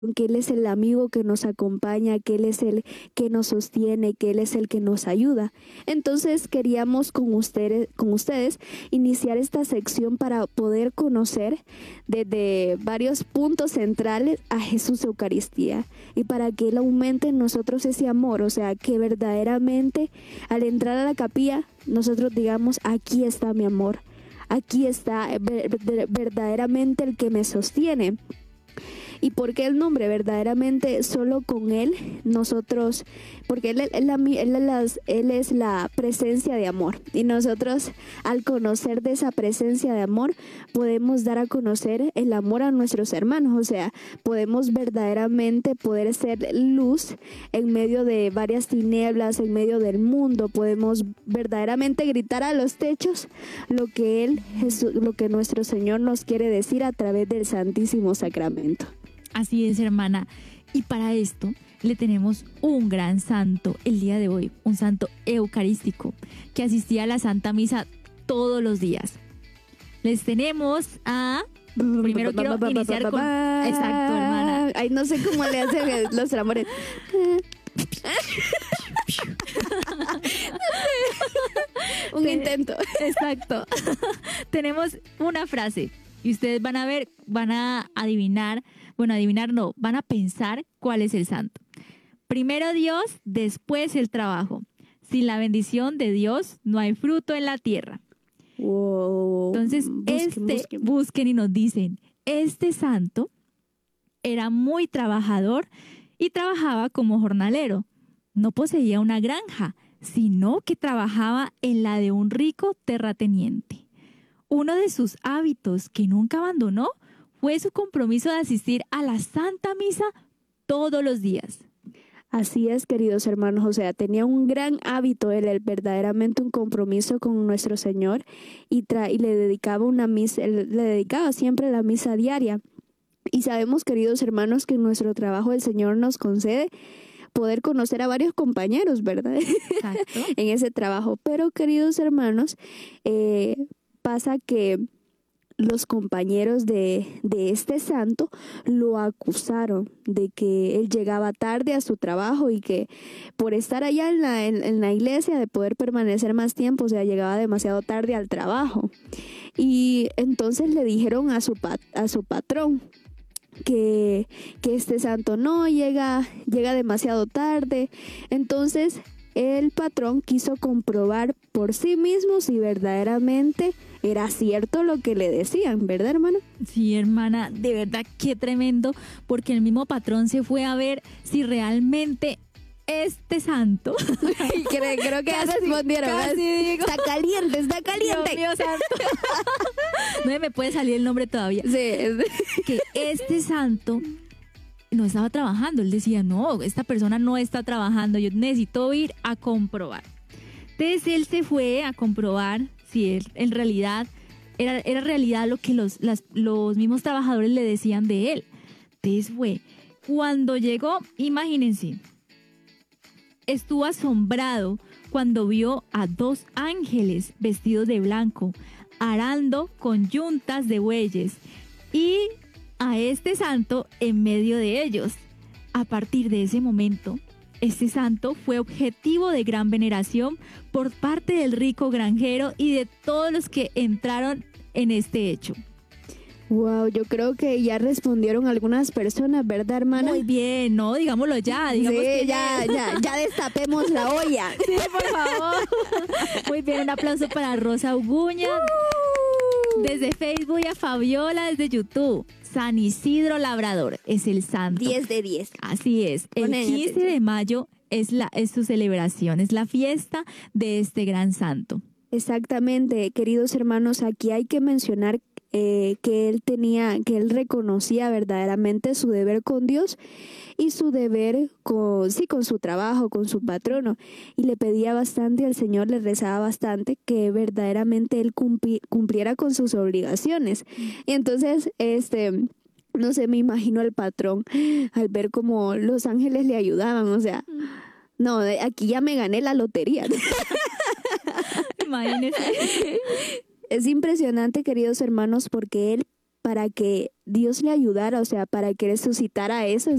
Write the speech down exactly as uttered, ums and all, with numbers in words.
que Él es el amigo que nos acompaña, que Él es el que nos sostiene, que Él es el que nos ayuda. Entonces queríamos con ustedes, con ustedes iniciar esta sección para poder conocer desde varios puntos centrales a Jesús Eucaristía y para que Él aumente en nosotros ese amor, o sea, que verdaderamente al entrar a la capilla nosotros digamos, aquí está mi amor, aquí está verdaderamente el que me sostiene. ¿Y por qué el nombre? Verdaderamente solo con Él nosotros, porque Él, él, él, él, él, él es la presencia de amor. Y nosotros al conocer de esa presencia de amor podemos dar a conocer el amor a nuestros hermanos. O sea, podemos verdaderamente poder ser luz en medio de varias tinieblas, en medio del mundo. Podemos verdaderamente gritar a los techos lo que Él, Jesús, lo que nuestro Señor nos quiere decir a través del Santísimo Sacramento. Así es, hermana. Y para esto le tenemos un gran santo el día de hoy, un santo eucarístico que asistía a la Santa Misa todos los días. Les tenemos a... Primero quiero iniciar con... Exacto, hermana. Ay, no sé cómo le hacen los tambores. Un intento. Exacto. Tenemos una frase y ustedes van a ver, van a adivinar, bueno, adivinar no, van a pensar cuál es el santo. Primero Dios, después el trabajo. Sin la bendición de Dios no hay fruto en la tierra. Wow. Entonces, busquen, este, busquen. busquen y nos dicen, este santo era muy trabajador y trabajaba como jornalero. No poseía una granja, sino que trabajaba en la de un rico terrateniente. Uno de sus hábitos que nunca abandonó fue su compromiso de asistir a la Santa Misa todos los días. Así es, queridos hermanos, o sea, tenía un gran hábito él, él verdaderamente un compromiso con nuestro Señor y, tra y le dedicaba una misa, él le dedicaba siempre la misa diaria. Y sabemos, queridos hermanos, que en nuestro trabajo el Señor nos concede poder conocer a varios compañeros, ¿verdad? Exacto. En ese trabajo. Pero, queridos hermanos, eh, pasa que los compañeros de, de este santo lo acusaron de que él llegaba tarde a su trabajo y que por estar allá en la, en, en la iglesia, de poder permanecer más tiempo, o sea, llegaba demasiado tarde al trabajo. Y entonces le dijeron a su, pat, a su patrón que, que este santo no llega, llega demasiado tarde. Entonces el patrón quiso comprobar por sí mismo si verdaderamente era cierto lo que le decían, ¿verdad, hermana? Sí, hermana, de verdad qué tremendo, porque el mismo patrón se fue a ver si realmente este santo... creo, creo que ya respondieron. Casi digo. Está caliente, está caliente. Dios mío santo. No me puede salir el nombre todavía. Sí. Que este santo no estaba trabajando. Él decía, no, esta persona no está trabajando, yo necesito ir a comprobar. Entonces él se fue a comprobar si él, en realidad era, era realidad lo que los, las, los mismos trabajadores le decían de él. Entonces fue, cuando llegó, imagínense, estuvo asombrado cuando vio a dos ángeles vestidos de blanco, arando con yuntas de bueyes, y a este santo en medio de ellos. A partir de ese momento, este santo fue objetivo de gran veneración por parte del rico granjero y de todos los que entraron en este hecho. Wow, yo creo que ya respondieron algunas personas, ¿verdad, hermana? Muy bien, no, digámoslo ya, digamos sí, que ya, ya, ya destapemos la olla. Sí, por favor. Muy bien, un aplauso para Rosa Uguña, uh. desde Facebook, y a Fabiola desde YouTube. San Isidro Labrador es el santo. diez de diez. Así es. El quince de mayo es, la, es su celebración, es la fiesta de este gran santo. Exactamente, queridos hermanos, aquí hay que mencionar eh, que él tenía, que él reconocía verdaderamente su deber con Dios y su deber con, sí, con su trabajo, con su patrono, y le pedía bastante al Señor, le rezaba bastante que verdaderamente él cumpli, cumpliera con sus obligaciones. Y entonces, este, no sé, me imagino al patrón al ver cómo los ángeles le ayudaban, o sea, no, aquí ya me gané la lotería. Imagínese. Es impresionante, queridos hermanos, porque él para que Dios le ayudara, o sea, para que resucitara eso.